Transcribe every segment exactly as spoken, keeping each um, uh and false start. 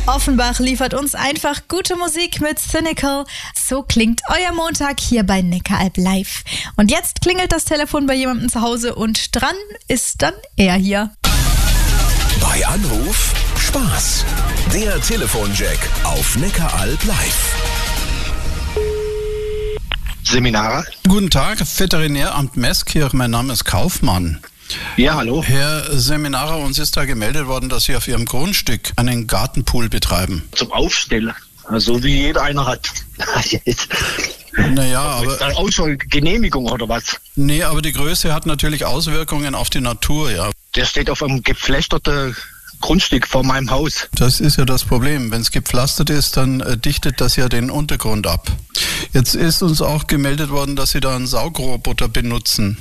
Offenbach liefert uns einfach gute Musik mit Cynical. So klingt euer Montag hier bei Neckaralb Live. Und jetzt klingelt das Telefon bei jemandem zu Hause und dran ist dann er hier. Bei Anruf Spaß. Der Telefonjack auf Neckaralb Live. Seminare. Guten Tag, Veterinäramt Meßkirch, mein Name ist Kaufmann. Ja, hallo. Herr Seminarer, uns ist da gemeldet worden, dass Sie auf Ihrem Grundstück einen Gartenpool betreiben. Zum Aufstellen, also wie jeder einer hat. Naja, aber... Auch schon Genehmigung oder was? Nee, aber die Größe hat natürlich Auswirkungen auf die Natur, ja. Der steht auf einem gepflasterten Grundstück vor meinem Haus. Das ist ja das Problem. Wenn es gepflastert ist, dann äh, dichtet das ja den Untergrund ab. Jetzt ist uns auch gemeldet worden, dass Sie da einen Saugroboter benutzen.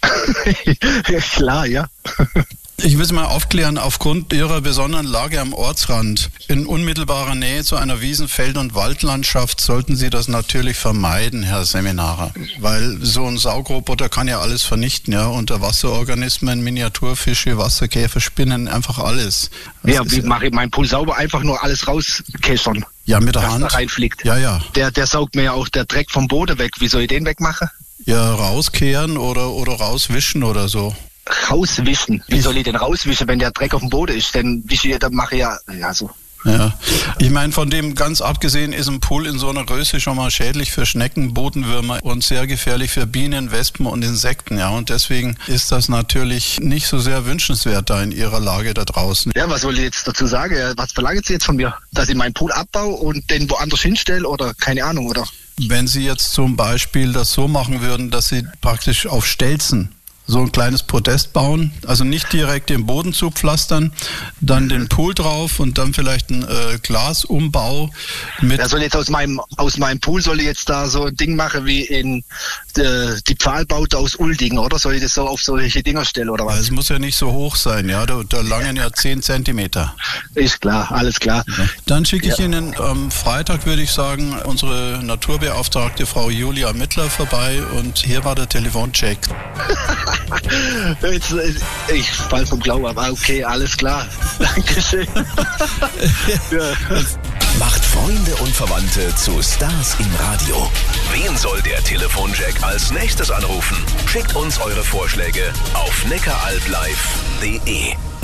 Ja, klar, ja. Ich will Sie mal aufklären, aufgrund Ihrer besonderen Lage am Ortsrand, in unmittelbarer Nähe zu einer Wiesen-, Feld- und Waldlandschaft, sollten Sie das natürlich vermeiden, Herr Seminarer. Weil so ein Saugroboter kann ja alles vernichten, ja, Unterwasserorganismen, Miniaturfische, Wasserkäfer, Spinnen, einfach alles. Das ja, wie mache ich meinen Pool sauber? Einfach nur alles rauskeschern. Ja, mit der was Hand. da reinfliegt. Ja, ja. Der, der saugt mir ja auch der Dreck vom Boden weg. Wie soll ich den wegmachen? Ja, rauskehren oder, oder rauswischen oder so. Rauswischen? Wie soll ich denn rauswischen, wenn der Dreck auf dem Boden ist? Denn wische ich, dann mache ich ja, ja so. Ja, ich meine, von dem ganz abgesehen ist ein Pool in so einer Größe schon mal schädlich für Schnecken, Bodenwürmer und sehr gefährlich für Bienen, Wespen und Insekten, ja. Und deswegen ist das natürlich nicht so sehr wünschenswert da in Ihrer Lage da draußen. Ja, was soll ich jetzt dazu sagen? Was verlangen Sie jetzt von mir? Dass ich meinen Pool abbaue und den woanders hinstelle oder keine Ahnung, oder? Wenn Sie jetzt zum Beispiel das so machen würden, dass Sie praktisch auf Stelzen so ein kleines Podest bauen, also nicht direkt den Boden zupflastern, dann den Pool drauf und dann vielleicht ein äh, Glasumbau mit... Ja, soll jetzt aus meinem aus meinem Pool soll ich jetzt da so ein Ding machen wie in äh, die Pfahlbaute aus Uldingen, oder? Soll ich das so auf solche Dinger stellen, oder was? Es muss ja nicht so hoch sein, ja, da, da langen ja zehn Zentimeter. Ist klar, alles klar. Ja. Dann schicke ich ja. Ihnen am Freitag, würde ich sagen, unsere Naturbeauftragte Frau Julia Mittler vorbei und hier war der Telefoncheck. Jetzt, ich fall vom Glauben, aber okay, alles klar. Dankeschön. Ja. Macht Freunde und Verwandte zu Stars im Radio. Wen soll der Telefonjack als nächstes anrufen? Schickt uns eure Vorschläge auf neckaralblive punkt de.